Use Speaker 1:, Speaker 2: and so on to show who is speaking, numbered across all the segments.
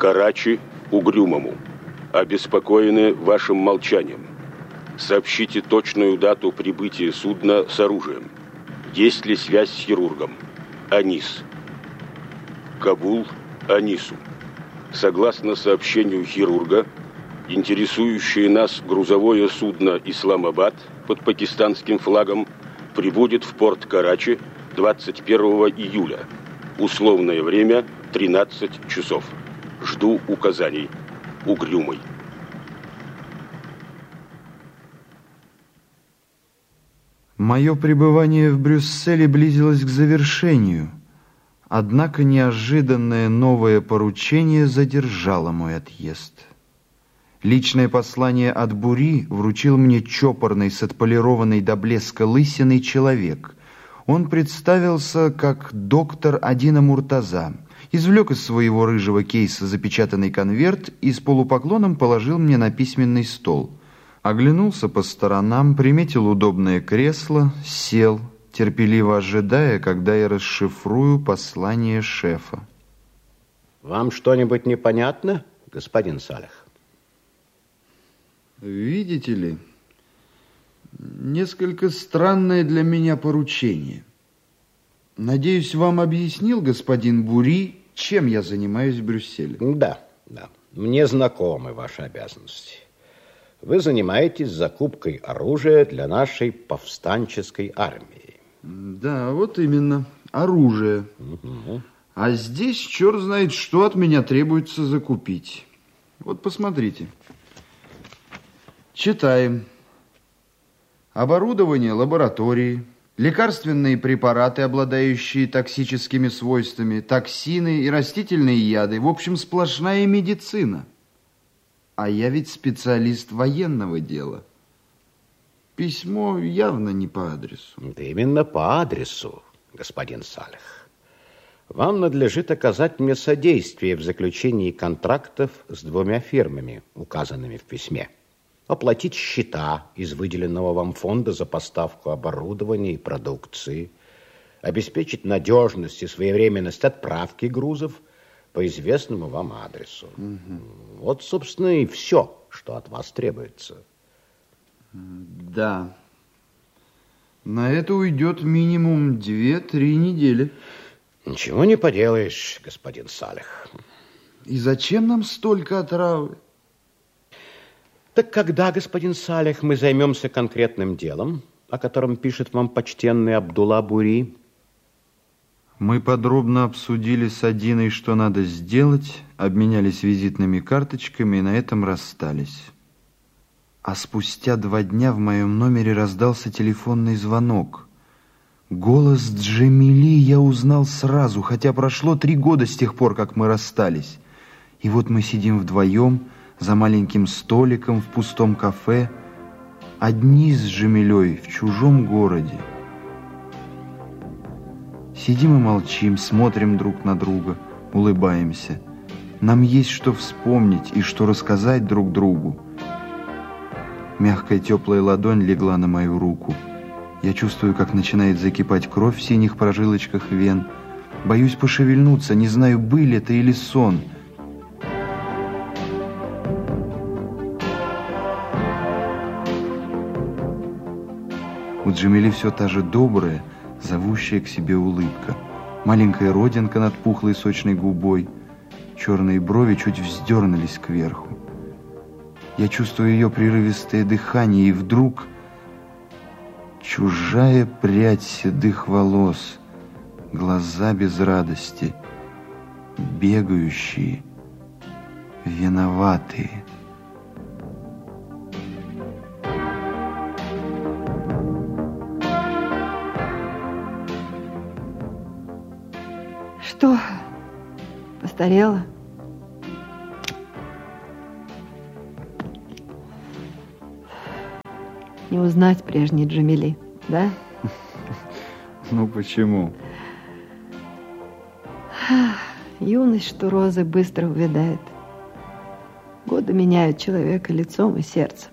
Speaker 1: Карачи Угрюмому. Обеспокоены вашим молчанием. Сообщите точную дату прибытия судна с оружием. Есть ли связь с хирургом? Анис. Кабул Анису. Согласно сообщению хирурга, интересующее нас грузовое судно «Исламабад» под пакистанским флагом прибудет в порт Карачи 21 июля. Условное время 13 часов. Жду указаний. Угрюмый.
Speaker 2: Мое пребывание в Брюсселе близилось к завершению, однако неожиданное новое поручение задержало мой отъезд. Личное послание от Бури вручил мне чопорный с отполированной до блеска лысиной человек. Он представился как доктор Адина Муртаза, извлек из своего рыжего кейса запечатанный конверт и с полупоклоном положил мне на письменный стол. Оглянулся по сторонам, приметил удобное кресло, сел, терпеливо ожидая, когда я расшифрую послание шефа.
Speaker 3: Вам что-нибудь непонятно, господин Салех?
Speaker 2: Видите ли, несколько странное для меня поручение. Надеюсь, вам объяснил господин Бури, чем я занимаюсь в Брюсселе?
Speaker 3: Да. Мне знакомы ваши обязанности. Вы занимаетесь закупкой оружия для нашей повстанческой армии.
Speaker 2: Да, вот именно, оружие.
Speaker 3: Угу.
Speaker 2: А здесь черт знает, что от меня требуется закупить. Вот посмотрите. Читаем. Оборудование лаборатории, лекарственные препараты, обладающие токсическими свойствами, токсины и растительные яды. В общем, сплошная медицина. А я ведь специалист военного дела. Письмо явно не по адресу.
Speaker 3: Да именно по адресу, господин Салех. Вам надлежит оказать мне содействие в заключении контрактов с 2 фирмами, указанными в письме. Оплатить счета из выделенного вам фонда за поставку оборудования и продукции, обеспечить надежность и своевременность отправки грузов по известному вам адресу.
Speaker 2: Угу.
Speaker 3: Вот, собственно, и все, что от вас требуется.
Speaker 2: Да. На это уйдет минимум 2-3 недели.
Speaker 3: Ничего не поделаешь, господин Салех.
Speaker 2: И зачем нам столько отравы?
Speaker 3: Так когда, господин Салех, мы займемся конкретным делом, о котором пишет вам почтенный Абдулла Бури?
Speaker 2: Мы подробно обсудили с Адиной, что надо сделать, обменялись визитными карточками и на этом расстались. А спустя 2 дня в моем номере раздался телефонный звонок. Голос Джамили я узнал сразу, хотя прошло 3 года с тех пор, как мы расстались. И вот мы сидим вдвоем за маленьким столиком в пустом кафе, одни с Джамилей в чужом городе. Сидим и молчим, смотрим друг на друга, улыбаемся. Нам есть что вспомнить и что рассказать друг другу. Мягкая теплая ладонь легла на мою руку. Я чувствую, как начинает закипать кровь в синих прожилочках вен. Боюсь пошевельнуться, не знаю, быль это или сон. У Джамили все та же добрая, зовущая к себе улыбка. Маленькая родинка над пухлой сочной губой. Черные брови чуть вздернулись кверху. Я чувствую ее прерывистое дыхание, и вдруг чужая прядь седых волос, глаза без радости, бегающие, виноватые.
Speaker 4: Что, постарела? Не узнать прежней Джамили, да?
Speaker 2: Ну почему?
Speaker 4: Юность, что розы, быстро увядает. Годы меняют человека лицом и сердцем.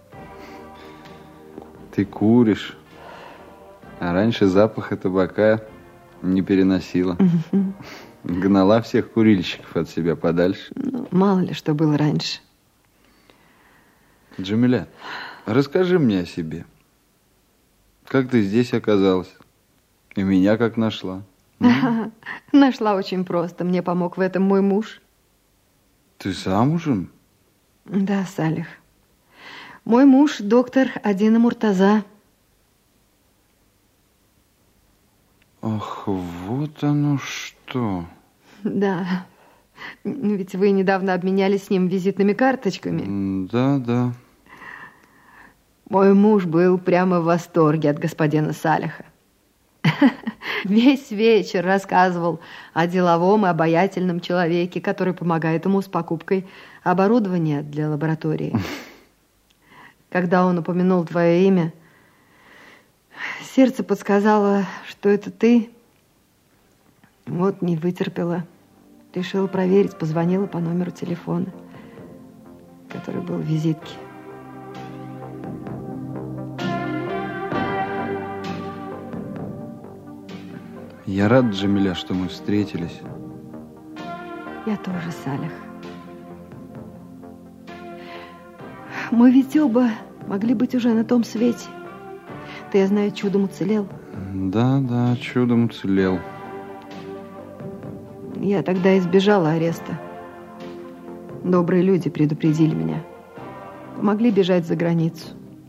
Speaker 2: Ты куришь, а раньше запаха табака не переносила. Гнала всех курильщиков от себя подальше.
Speaker 4: Ну, мало ли, что было раньше.
Speaker 2: Джамиля, расскажи мне о себе. Как ты здесь оказалась? И меня как нашла?
Speaker 4: Нашла очень просто. Мне помог в этом мой муж.
Speaker 2: Ты замужем?
Speaker 4: Да, Салих. Мой муж доктор Адина Муртаза.
Speaker 2: Ах, вот оно что.
Speaker 4: Да. Ведь вы недавно обменялись с ним визитными карточками.
Speaker 2: Да.
Speaker 4: Мой муж был прямо в восторге от господина Салиха. Весь вечер рассказывал о деловом и обаятельном человеке, который помогает ему с покупкой оборудования для лаборатории. Когда он упомянул твое имя, сердце подсказало, что это ты. Вот не вытерпела. Решила проверить, позвонила по номеру телефона, который был в визитке.
Speaker 2: Я рад, Джамиля, что мы встретились.
Speaker 4: Я тоже, Салих. Мы ведь оба могли быть уже на том свете. Ты, я знаю, чудом уцелел.
Speaker 2: Да, чудом уцелел.
Speaker 4: Я тогда избежала ареста. Добрые люди предупредили меня. Помогли бежать за границу.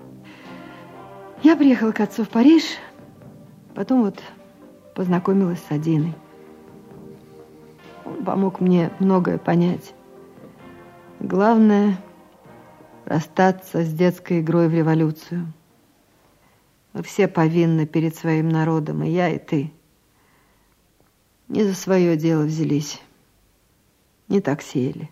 Speaker 4: Я приехала к отцу в Париж, потом вот познакомилась с Адиной. Он помог мне многое понять. Главное — расстаться с детской игрой в революцию. Мы все повинны перед своим народом, и я, и ты. Не за свое дело взялись. Не так сеяли.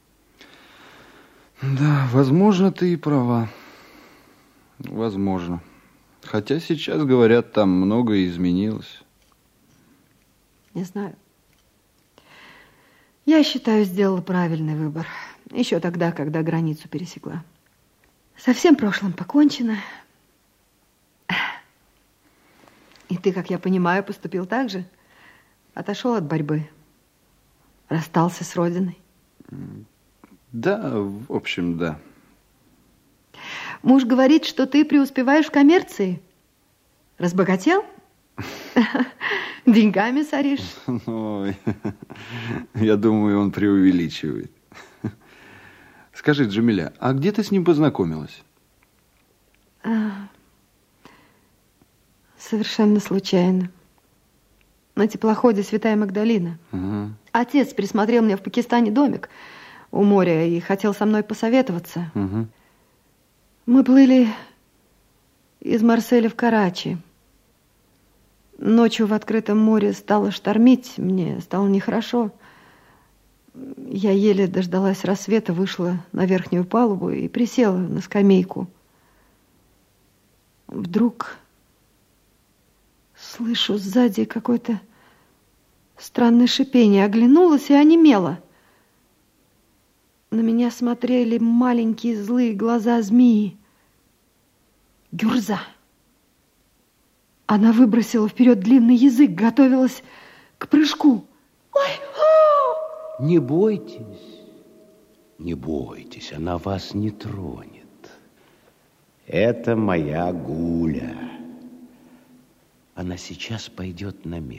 Speaker 2: Да, возможно, ты и права. Возможно. Хотя сейчас, говорят, там многое изменилось.
Speaker 4: Не знаю. Я считаю, сделала правильный выбор. Еще тогда, когда границу пересекла. Со всем прошлым покончено. И ты, как я понимаю, поступил так же? Отошел от борьбы. Расстался с родиной.
Speaker 2: Да, в общем, да.
Speaker 4: Муж говорит, что ты преуспеваешь в коммерции. Разбогател? Деньгами соришь?
Speaker 2: Ой, я думаю, он преувеличивает. Скажи, Джамиля, а где ты с ним познакомилась?
Speaker 4: Совершенно случайно. На теплоходе «Святая Магдалина». Отец присмотрел мне в Пакистане домик у моря и хотел со мной посоветоваться. Мы плыли из Марселя в Карачи. Ночью в открытом море стало штормить, мне стало нехорошо. Я еле дождалась рассвета, вышла на верхнюю палубу и присела на скамейку. Вдруг слышу сзади какое-то странное шипение. Оглянулась и онемела. На меня смотрели маленькие злые глаза змеи. Гюрза. Она выбросила вперед длинный язык, готовилась к прыжку. Ой!
Speaker 3: Не бойтесь, она вас не тронет. Это моя Гуля. Она сейчас пойдет на место.